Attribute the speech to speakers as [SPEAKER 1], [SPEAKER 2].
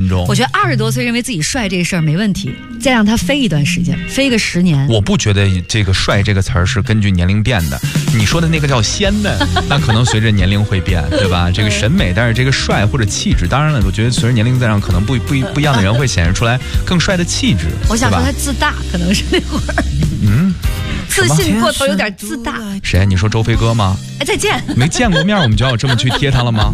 [SPEAKER 1] 钟。
[SPEAKER 2] 我觉得20多岁认为自己帅这事儿没问题，再让他飞一段时间，飞个10年。
[SPEAKER 1] 我不觉得这个帅这个词儿是根据年龄变的，你说的那个叫鲜嫩，那可能随着年龄会变，对吧？这个审美，但是这个帅或者气质，当然了，我觉得随着年龄增长，可能不一样的人会显示出来更帅的气质。
[SPEAKER 2] 我想说他自大，可能是那会儿。自信过头，有点自大。
[SPEAKER 1] 谁？你说周飞哥吗？
[SPEAKER 2] 哎，再见。
[SPEAKER 1] 没见过面，我们就要这么去贴他了吗？